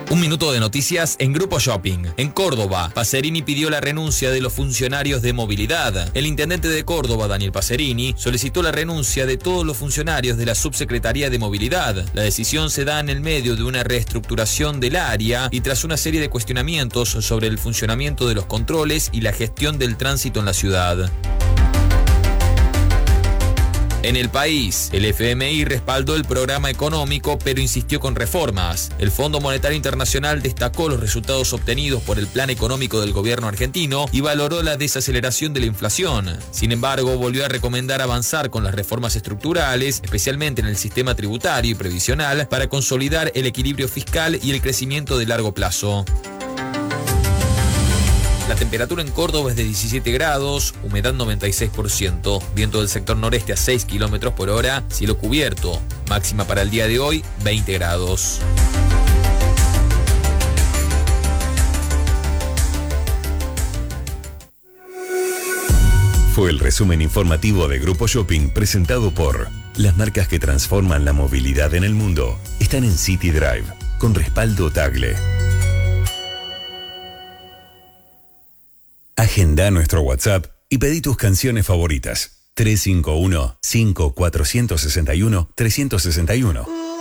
Un minuto de noticias en Grupo Shopping. En Córdoba, Pacerini pidió la renuncia de los funcionarios de movilidad. El intendente de Córdoba, Daniel Pacerini, solicitó la renuncia de todos los funcionarios de la Subsecretaría de Movilidad. La decisión se da en el medio de una reestructuración del área y tras una serie de cuestionamientos sobre el funcionamiento de los controles y la gestión del tránsito en la ciudad. En el país, el FMI respaldó el programa económico, pero insistió con reformas. El Fondo Monetario Internacional destacó los resultados obtenidos por el plan económico del gobierno argentino y valoró la desaceleración de la inflación. Sin embargo, volvió a recomendar avanzar con las reformas estructurales, especialmente en el sistema tributario y previsional, para consolidar el equilibrio fiscal y el crecimiento de largo plazo. La temperatura en Córdoba es de 17 grados, humedad 96%, viento del sector noreste a 6 km por hora, cielo cubierto, máxima para el día de hoy 20 grados. Fue el resumen informativo de Grupo Shopping presentado por las marcas que transforman la movilidad en el mundo. Están en City Drive, con respaldo Tagle. Agenda nuestro WhatsApp y pedí tus canciones favoritas. 351-5461-361.